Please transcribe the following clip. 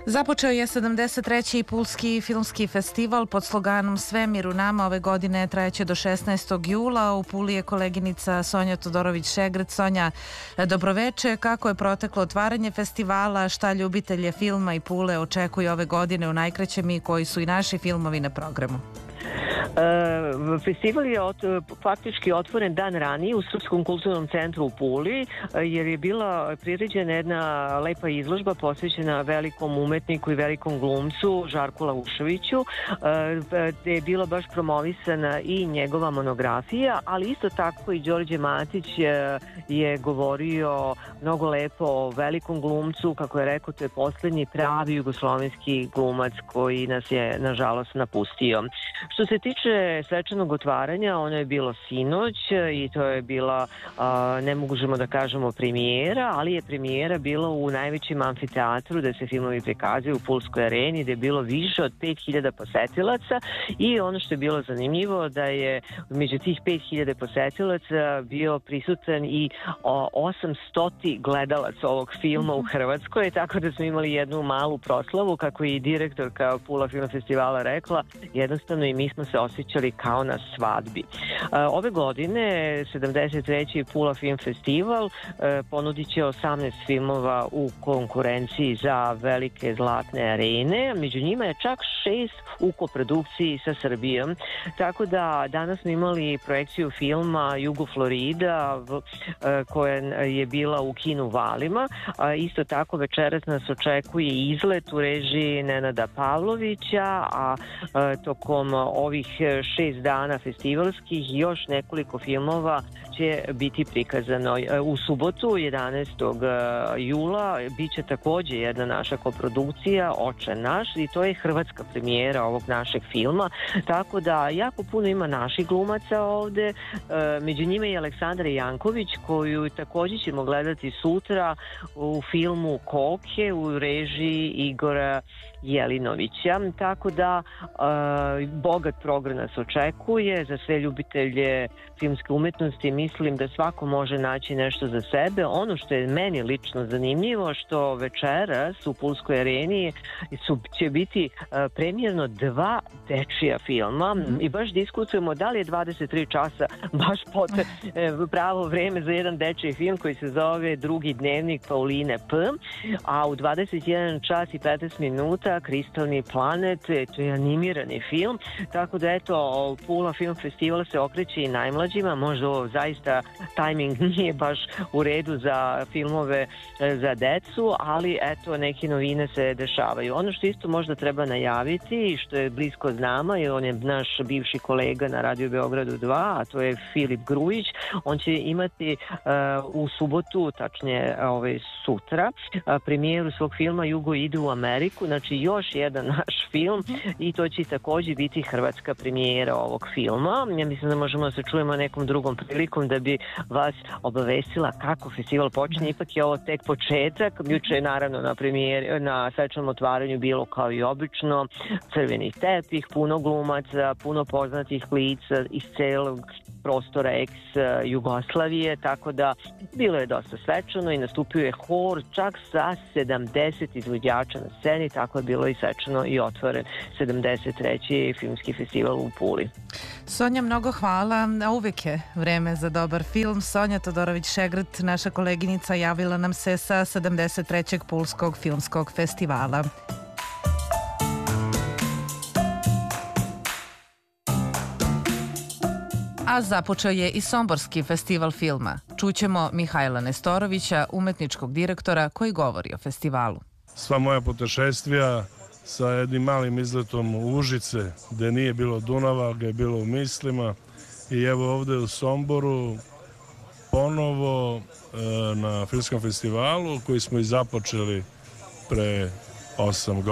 Započeo je 73. Pulski filmski festival pod sloganom Svemir u nama. Ove godine trajeće do 16. jula. U Puli je koleginica Sonja Todorović-Šegrt. Sonja, dobroveče. Kako je proteklo otvaranje festivala? Šta ljubitelje filma i Pule očekuju ove godine u najkraćem i koji su i naši filmovi na programu? Festival je faktički otvoren dan ranije u Srpskom kulturnom centru u Puli, jer je bila priređena jedna lepa izložba posvećena velikom umetniku i velikom glumcu Žarku Lauševiću, gde je bila baš promovisana i njegova monografija, ali isto tako i Đorđe Matić je govorio mnogo lepo o velikom glumcu, kako je rekao, to je poslednji pravi jugoslovenski glumac koji nas je nažalost napustio. Što se tiče svečanog otvaranja, ono je bilo sinoć i to je bila, ne možemo da kažemo premijera, ali je premijera bila u najvećem amfiteatru gde se filmovi prikazuju u Pulskoj areni, gde je bilo više od 5000 posetilaca i ono što je bilo zanimljivo da je među tih 5000 posetilaca bio prisutan i 800 gledalaca ovog filma u Hrvatskoj, tako da smo imali jednu malu proslavu, kako je i direktorka Pula Film Festivala rekla, jednostavno i mi smo se osjećali kao na svadbi. Ove godine 73. Pula Film Festival ponudit će 18 filmova u konkurenciji za velike zlatne arene. Među njima je čak 6 u koprodukciji sa Srbijom. Tako da danas smo imali projekciju filma Jugo Florida koja je bila u kinu Valima. Isto tako večeras nas očekuje izlet u režiji Nenada Pavlovića, a tokom ovih 6 dana festivalskih još nekoliko filmova će biti prikazano. U subotu 11. jula biće takođe jedna naša koprodukcija Oče naš i to je hrvatska premijera ovog našeg filma, tako da jako puno ima naših glumaca ovde, među njima i Aleksandra Janković koju takođe ćemo gledati sutra u filmu Koke u režiji Igora Jelinovića, tako da bogat program nas očekuje za sve ljubitelje filmske umetnosti. Mislim da svako može naći nešto za sebe. Ono što je meni lično zanimljivo, što večeras u Pulskoj areni će biti premijerno 2 dečija filma i baš diskutujemo da li je 23 časa baš pravo vreme za jedan dečiji film koji se zove Drugi dnevnik Pauline P. A u 21 čas i 15 minuta Kristalni planet, to je animirani film, tako da eto, Pula Film Festival se okreće i najmlađima, možda ovo zaista tajming nije baš u redu za filmove za decu, ali eto, neke novine se dešavaju. Ono što isto možda treba najaviti i što je blisko s nama, i on je naš bivši kolega na Radio Beogradu 2, a to je Filip Grujić, on će imati u subotu, tačnije sutra, premijeru svog filma Jugo ide u Ameriku, znači još jedan naš film i to će takođe biti hrvatska premijera ovog filma. Ja mislim da možemo da se čujemo nekom drugom prilikom da bi vas obavestila kako festival počinje. Ipak je ovo tek početak. Juče je naravno na svečanom otvaranju bilo kao i obično crveni tepih, puno glumaca, puno poznatih lica iz celog prostora ex-Jugoslavije, tako da bilo je dosta svečano i nastupio je hor čak sa 70 izvođača na sceni, tako je bilo i svečano i otvoren 73. filmski festival u Puli. Sonja, mnogo hvala. Uvek je vreme za dobar film. Sonja Todorović-Šegrt, naša koleginica, javila nam se sa 73. Pulskog filmskog festivala. A započeo je i Somborski festival filma. Čućemo Mihajla Nestorovića, umetničkog direktora koji govori o festivalu. Sva moja putešestvija sa jednim malim izletom u Užice, gde nije bilo Dunava, gde je bilo u mislima. I evo ovde u Somboru ponovo na filmskom festivalu koji smo i započeli pre 8 godina.